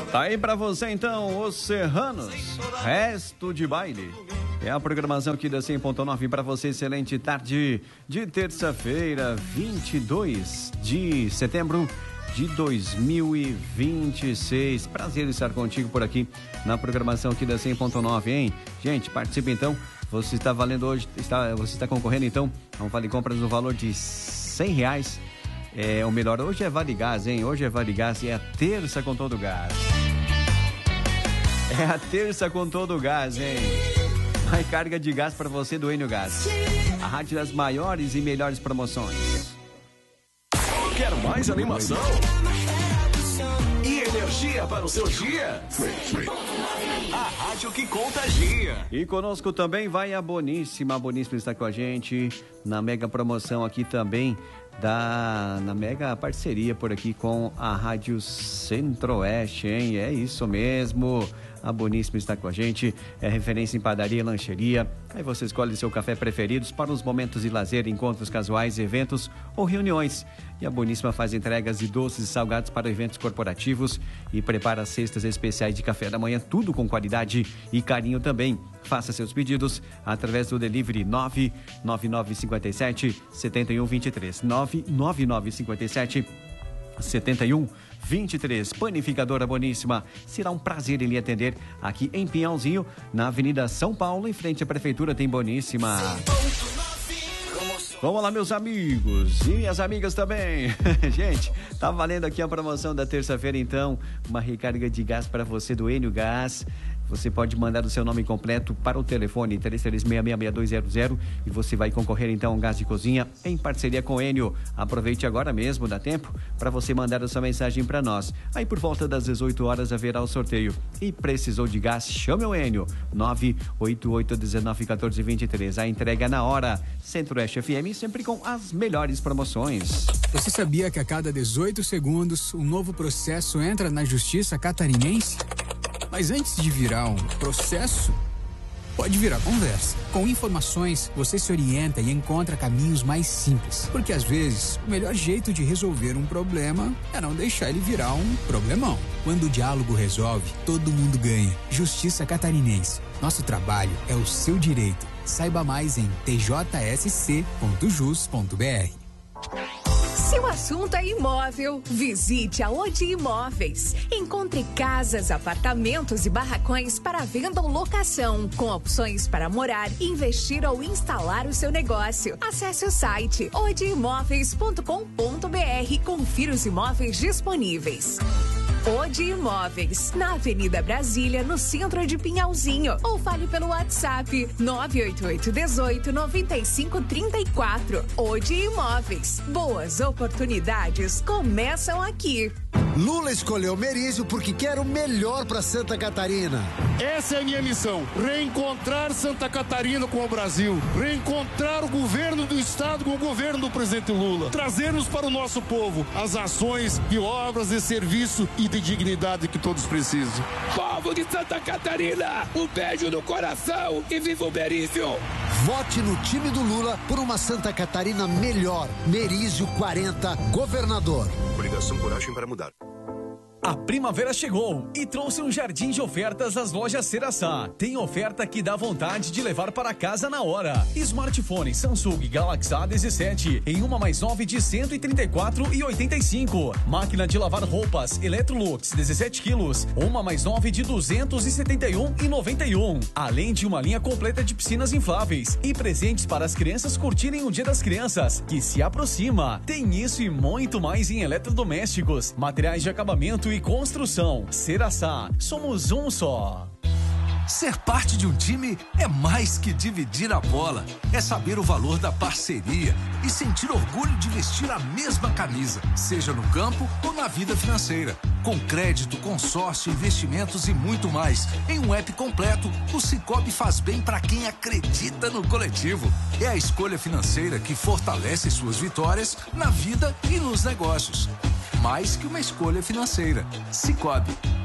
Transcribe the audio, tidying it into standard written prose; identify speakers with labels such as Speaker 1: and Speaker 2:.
Speaker 1: Tá aí pra você então, Os Serranos, Resto de Baile. É a programação aqui da 100.9 para você, excelente tarde de terça-feira, 22 de setembro de 2026. Prazer estar contigo por aqui na programação aqui da 100.9, hein? Gente, participe então. Você está valendo hoje, você está concorrendo então a um vale compras no valor de R$100. O melhor, hoje é Vale Gás, hein? Hoje é Vale Gás e é a terça com todo o gás. É a terça com todo o gás, hein? Uma carga de gás para você do Enio Gás. A rádio das maiores e melhores promoções.
Speaker 2: Quer mais animação? E energia para o seu dia? A rádio que contagia.
Speaker 1: E conosco também vai a Boníssima. A Boníssima está com a gente na mega promoção aqui também. Na mega parceria por aqui com a Rádio Centro-Oeste, hein? É isso mesmo. A Boníssima está com a gente, é referência em padaria e lancheria. Aí você escolhe seu café preferidos para os momentos de lazer, encontros casuais, eventos ou reuniões. E a Boníssima faz entregas de doces e salgados para eventos corporativos e prepara cestas especiais de café da manhã, tudo com qualidade e carinho também. Faça seus pedidos através do delivery 99957-7123. 99957-7123. Panificadora Boníssima. Será um prazer em lhe atender aqui em Pinhalzinho, na Avenida São Paulo, em frente à Prefeitura, tem Boníssima. Vamos lá, meus amigos e minhas amigas também. Gente, tá valendo aqui a promoção da terça-feira, então, uma recarga de gás para você do Enio Gás. Você pode mandar o seu nome completo para o telefone 33666200 e você vai concorrer então a um gás de cozinha em parceria com o Enio. Aproveite agora mesmo, dá tempo para você mandar a sua mensagem para nós. Aí por volta das 18 horas haverá o sorteio. E precisou de gás? Chame o Enio. 988191423. A entrega na hora. Centro-Oeste FM, sempre com as melhores promoções.
Speaker 3: Você sabia que a cada 18 segundos um novo processo entra na Justiça Catarinense? Mas antes de virar um processo, pode virar conversa. Com informações, você se orienta e encontra caminhos mais simples. Porque às vezes, o melhor jeito de resolver um problema é não deixar ele virar um problemão. Quando o diálogo resolve, todo mundo ganha. Justiça Catarinense. Nosso trabalho é o seu direito. Saiba mais em tjsc.jus.br.
Speaker 4: Se o assunto é imóvel, visite a Odi Imóveis. Encontre casas, apartamentos e barracões para venda ou locação, com opções para morar, investir ou instalar o seu negócio. Acesse o site odimóveis.com.br e confira os imóveis disponíveis. Odi Imóveis, na Avenida Brasília, no centro de Pinhalzinho. Ou fale pelo WhatsApp 988189534. Odi Imóveis. Boas oportunidades começam aqui.
Speaker 5: Lula escolheu Merizio porque quer o melhor para Santa Catarina.
Speaker 6: Essa é a minha missão, reencontrar Santa Catarina com o Brasil, reencontrar o governo do estado com o governo do presidente Lula, trazermos para o nosso povo as ações e obras de serviço e de dignidade que todos precisam.
Speaker 7: Povo de Santa Catarina, um beijo no coração e viva o Merizio!
Speaker 5: Vote no time do Lula por uma Santa Catarina melhor. Merizio 40, governador.
Speaker 2: Obrigação, coragem para mudar.
Speaker 8: A primavera chegou e trouxe um jardim de ofertas às lojas Ceraçá. Tem oferta que dá vontade de levar para casa na hora. Smartphone Samsung Galaxy A17 em uma mais 9 de R$ 134,85. Máquina de lavar roupas Electrolux 17 quilos, uma mais 9 de R$ 271,91. Além de uma linha completa de piscinas infláveis e presentes para as crianças curtirem o Dia das Crianças, que se aproxima. Tem isso e muito mais em eletrodomésticos, materiais de acabamento e construção. Ceraçá, somos um só.
Speaker 9: Ser parte de um time é mais que dividir a bola. É saber o valor da parceria e sentir orgulho de vestir a mesma camisa, seja no campo ou na vida financeira. Com crédito, consórcio, investimentos e muito mais. Em um app completo, o Sicoob faz bem para quem acredita no coletivo. É a escolha financeira que fortalece suas vitórias na vida e nos negócios. Mais que uma escolha financeira. Sicoob,